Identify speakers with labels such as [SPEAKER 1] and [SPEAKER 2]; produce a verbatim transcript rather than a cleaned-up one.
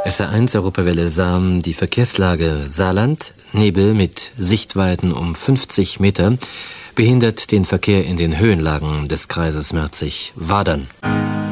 [SPEAKER 1] S R eins Europawelle Sam, die Verkehrslage Saarland, Nebel mit Sichtweiten um fünfzig Meter, behindert den Verkehr in den Höhenlagen des Kreises Merzig-Wadern.